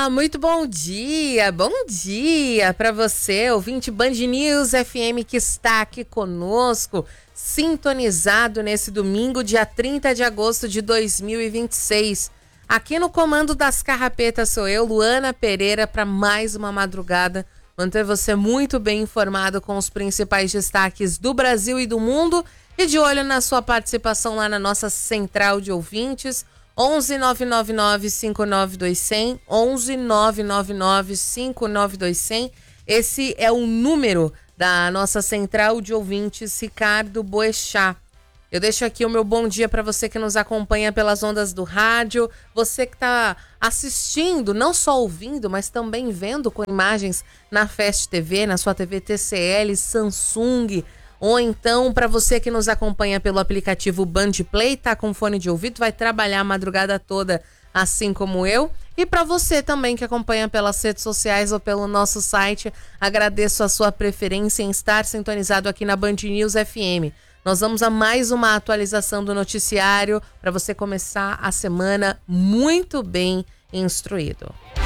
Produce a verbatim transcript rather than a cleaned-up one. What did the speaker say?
Olá, muito bom dia, bom dia para você, ouvinte Band News F M que está aqui conosco, sintonizado nesse domingo, dia trinta de agosto de dois mil e vinte e seis. Aqui no comando das carrapetas sou eu, Luana Pereira, para mais uma madrugada, manter você muito bem informado com os principais destaques do Brasil e do mundo e de olho na sua participação lá na nossa central de ouvintes, onze nove nove nove cinco nove dois zero zero, onze nove nove nove cinco nove dois zero zero. Esse é o número da nossa central de ouvintes, Ricardo Boechat. Eu deixo aqui o meu bom dia para você que nos acompanha pelas ondas do rádio, você que está assistindo, não só ouvindo, mas também vendo com imagens na Fast T V, na sua T V T C L, Samsung, ou então para você que nos acompanha pelo aplicativo Band Play, tá com fone de ouvido, vai trabalhar a madrugada toda assim como eu. E para você também que acompanha pelas redes sociais ou pelo nosso site, agradeço a sua preferência em estar sintonizado aqui na Band News F M. Nós vamos a mais uma atualização do noticiário para você começar a semana muito bem instruído.